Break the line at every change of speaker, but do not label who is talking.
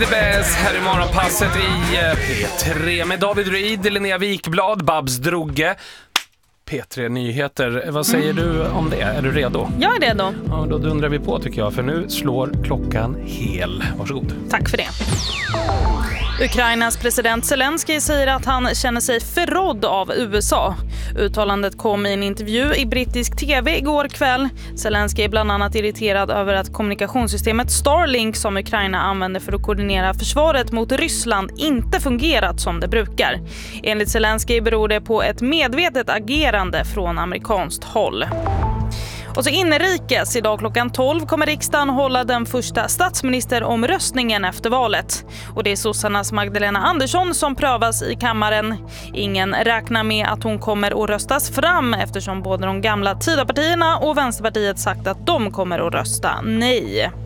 the best här i morgonpasset i P3 med David Ruid, Linnea Wikblad, Babs Drogge. P3 Nyheter, vad säger du om det? Är du redo?
Jag är redo.
Ja, då undrar vi på tycker jag, för nu slår klockan hel. Varsågod.
Tack för det. Ukrainas president Zelensky säger att han känner sig förrådd av USA. Uttalandet kom i en intervju i brittisk tv igår kväll. Zelensky är bland annat irriterad över att kommunikationssystemet Starlink som Ukraina använder för att koordinera försvaret mot Ryssland inte fungerat som det brukar. Enligt Zelensky beror det på ett medvetet agerande från amerikanskt håll. Och så inrikes, idag klockan 12 kommer riksdagen hålla den första statsministeromröstningen efter valet. Och det är sossarnas Magdalena Andersson som prövas i kammaren. Ingen räknar med att hon kommer att röstas fram eftersom både de gamla Tidöpartierna och Vänsterpartiet sagt att de kommer att rösta nej.